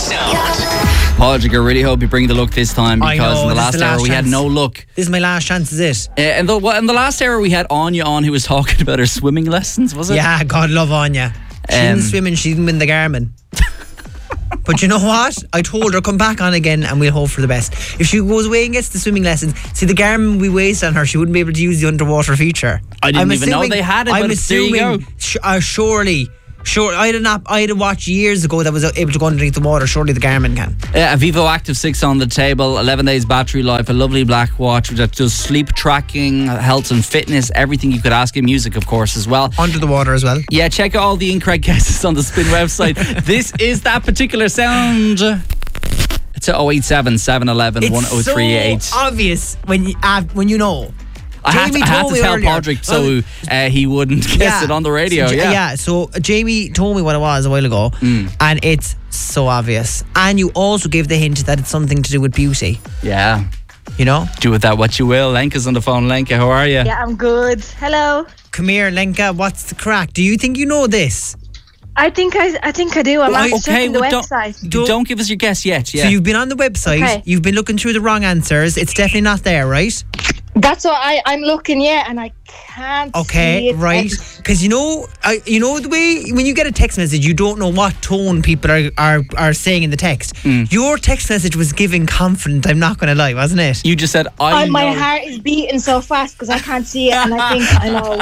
Sound. Podrick, I really hope you bring the look this time, because in the last hour we had no luck. This is my last chance, is it? In the last hour we had Anya on, who was talking about her swimming lessons, was it? Yeah, God love Anya. She didn't swim and she didn't win the Garmin. But you know what? I told her, come back on again and we'll hope for the best. If she goes away and gets the swimming lessons, see, the Garmin we waste on her, she wouldn't be able to use the underwater feature. I didn't even know they had it, but there you go. Surely. Sure, I had a watch years ago that was able to go underneath the water. Surely the Garmin can. A Vivo Active 6 on the table, 11 days battery life, a lovely black watch that does sleep tracking, health and fitness, everything you could ask in, music of course as well. Under the water as well. Yeah, check out all the incorrect guesses on the Spin website. This is that particular sound. It's at 087 711 1038. It's so obvious when you know. I had to tell Podrick so he wouldn't guess it on the radio. So Jamie told me what it was a while ago, and it's so obvious. And you also gave the hint that it's something to do with beauty. Yeah. You know? Do with that what you will. Lenka's on the phone. Lenka, how are you? Yeah, I'm good. Hello. Come here, Lenka. What's the crack? Do you think you know this? I think I do. I'm checking the website. Don't give us your guess yet. Yeah. So you've been on the website. Okay. You've been looking through the wrong answers. It's definitely not there, right? That's what I'm looking, and I can't see it. Right. Because you know the way when you get a text message, you don't know what tone people are saying in the text. Your text message was giving confident, I'm not going to lie, wasn't it? You just said, I know. My heart is beating so fast because I can't see it, and I think I know.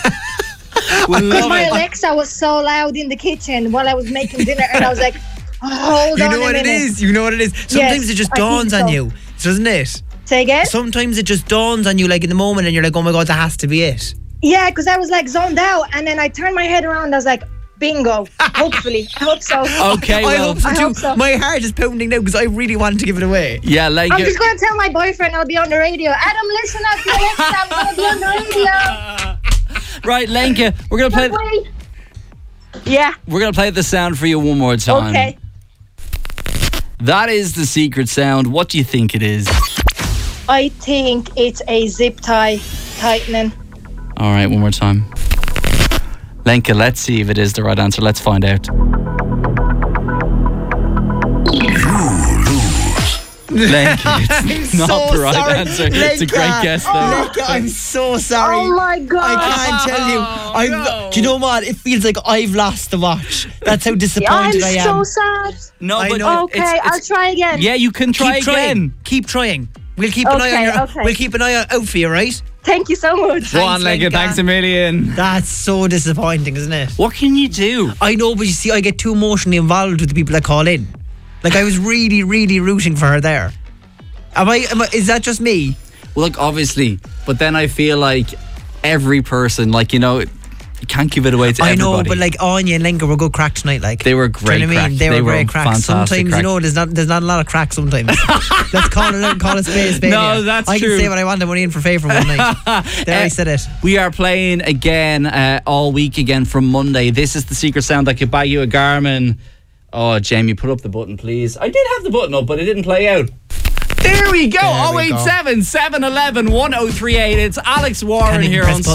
Because my Alexa was so loud in the kitchen while I was making dinner, and I was like, hold on a minute. You know what it is? Sometimes it just dawns on you, doesn't it? Say again? Sometimes it just dawns on you, like in the moment, and you're like, oh my God, that has to be it. Yeah, because I was like zoned out, and then I turned my head around, I was like, bingo. Hopefully. I hope so. Okay, I well. hope so too. My heart is pounding now because I really wanted to give it away. Yeah, like... I'm just going to tell my boyfriend I'll be on the radio. Adam, listen up to Alexa, I'm going to be on the radio. Right, Lenka, we're going to play... Yeah. We're going to play the sound for you one more time. Okay. That is the secret sound. What do you think it is? I think it's a zip tie tightening. All right, one more time. Lenka, let's see if it is the right answer. Let's find out. Lenka, it's not the right answer. Lenka, it's a great guess though. Lenka, I'm so sorry. Oh my God. I can't tell you. Do you know what? It feels like I've lost the watch. That's how disappointed I am. I'm so sad. No, I but know. Okay, I'll try again. Yeah, you can try again. Keep trying. We'll keep an eye on We'll keep an eye out for you, right? Thank you so much. Go on, Lenka. Thanks a million. That's so disappointing, isn't it? What can you do? I know, but you see, I get too emotionally involved with the people that call in. Like, I was really, really rooting for her there. Is that just me? Well, look, obviously, but then I feel like every person, like, you know, you can't give it away to everybody. I know, but like Anya and Lenka were good crack tonight. Like they were great. Do you know what I mean? They were great crack. Sometimes crack. You know, there's not a lot of crack. Sometimes let's call it out and call it spade. No, that's true. I can say what I want. I'm only in for favour one night. There, I said it. We are playing again all week again from Monday. This is the secret sound that could buy you a Garmin. Oh, Jamie, put up the button, please. I did have the button up, but it didn't play out. There we go. 087 711 1038. It's Alex Warren here on